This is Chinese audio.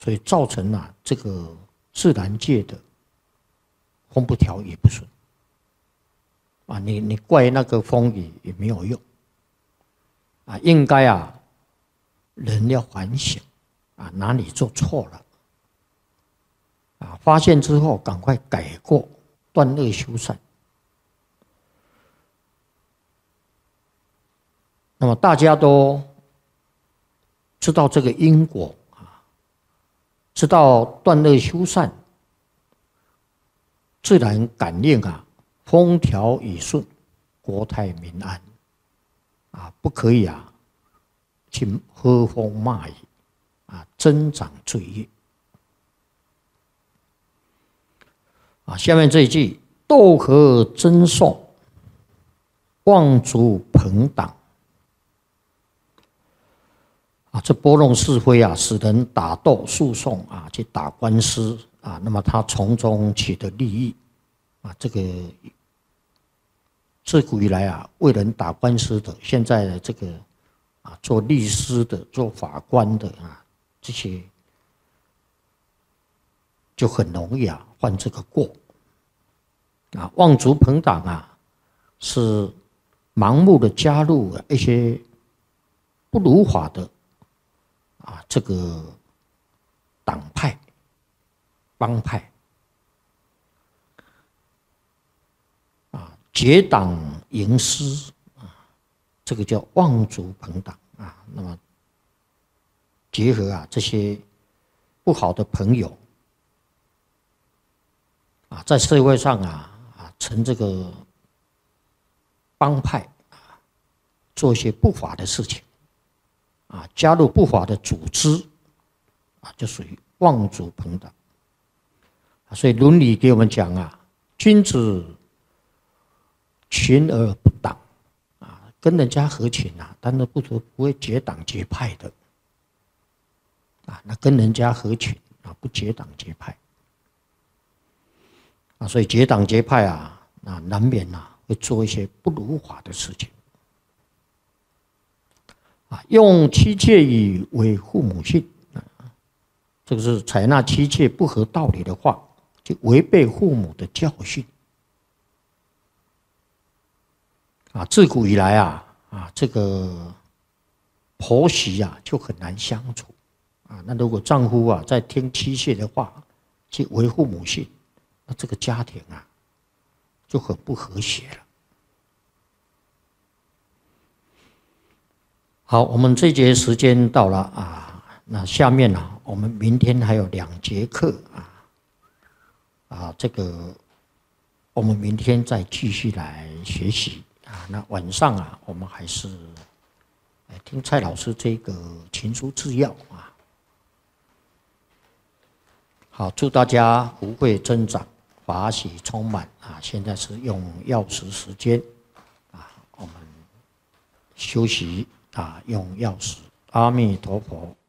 所以造成了这个自然界的风不调雨不顺啊，你怪那个风雨也没有用啊，应该啊人要反省啊，哪里做错了啊，发现之后赶快改过，断恶修善。那么大家都知道这个因果啊，知道断恶修善，自然感应啊，风调雨顺，国泰民安啊，不可以啊去喝风骂雨啊，增长罪业啊。下面这一句：斗和争讼，妄族朋党。啊，这拨弄是非啊，使人打斗诉讼啊，去打官司啊，那么他从中取得利益啊，这个自古以来啊，为人打官司的，现在的这个啊，做律师的、做法官的啊，这些就很容易啊犯这个过啊。妄族朋党啊，是盲目的加入一些不如法的啊，这个党派、帮派啊，结党营私啊，这个叫妄族朋党啊。那么结合啊这些不好的朋友啊，在社会上成这个帮派啊，做一些不法的事情。啊，加入不法的组织，啊，就属于妄族朋党。所以《论语》给我们讲啊，君子群而不党啊，跟人家合群啊，但是不会结党结派的啊，那跟人家合群啊，不结党结派啊，所以结党结派啊，难免会做一些不如法的事情。啊，用妻妾语为父母训，这个是采纳妻妾不合道理的话，就违背父母的教训。啊，自古以来这个婆媳就很难相处啊。那如果丈夫在听妻妾的话，去为父母训，那这个家庭就很不和谐了。好，我们这节时间到了啊，那下面我们明天还有2节课这个我们明天再继续来学习啊。那晚上我们还是听蔡老师这个情书治要啊。好，祝大家福慧增长，法喜充满啊！现在是用药时时间我们休息用药时。阿弥陀佛。